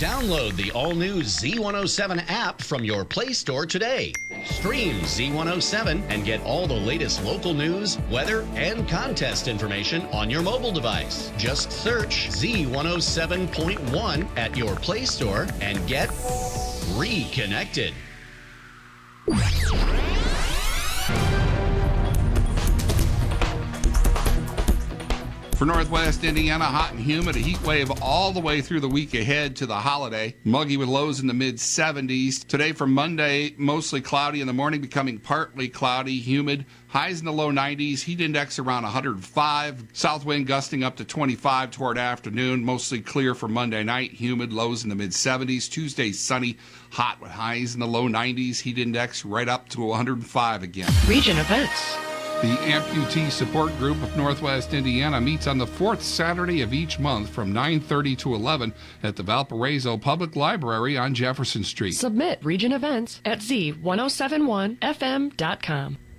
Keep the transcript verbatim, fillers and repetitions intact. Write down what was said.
Download the all-new Z one oh seven app from your Play Store today. Stream Z one oh seven and get all the latest local news, weather, and contest information on your mobile device. Just search Z one oh seven point one at your Play Store and get reconnected. For Northwest Indiana, hot and humid, a heat wave all the way through the week ahead to the holiday. Muggy with lows in the mid seventies. Today for Monday, mostly cloudy in the morning, becoming partly cloudy, humid. Highs in the low nineties, heat index around one hundred five. South wind gusting up to twenty-five toward afternoon. Mostly clear for Monday night, humid, lows in the mid seventies. Tuesday, sunny, hot with highs in the low nineties. Heat index right up to one hundred five again. Region events. The Amputee Support Group of Northwest Indiana meets on the fourth Saturday of each month from nine thirty to eleven at the Valparaiso Public Library on Jefferson Street. Submit region events at Z ten seventy-one F M dot com.